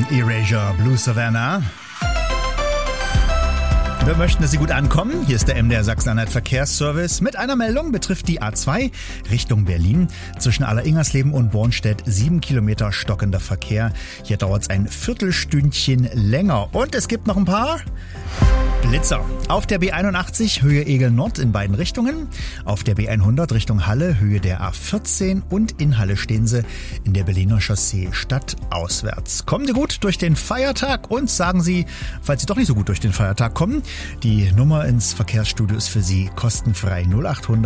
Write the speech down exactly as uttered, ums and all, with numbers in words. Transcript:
Erasure, Blue Savannah. Wir möchten, dass Sie gut ankommen. Hier ist der M D R Sachsen-Anhalt Verkehrsservice. Mit einer Meldung betrifft die A zwei Richtung Berlin. Zwischen Alleringersleben und Bornstedt sieben Kilometer stockender Verkehr. Hier dauert es ein Viertelstündchen länger. Und es gibt noch ein paar Blitzer. Auf der B einundachtzig Höhe Egel Nord in beiden Richtungen. Auf der B hundert Richtung Halle Höhe der A vierzehn. Und in Halle stehen Sie in der Berliner Chaussee stadtauswärts. Kommen Sie gut durch den Feiertag und sagen Sie, falls Sie doch nicht so gut durch den Feiertag kommen, die Nummer ins Verkehrsstudio ist für Sie kostenfrei null acht hundert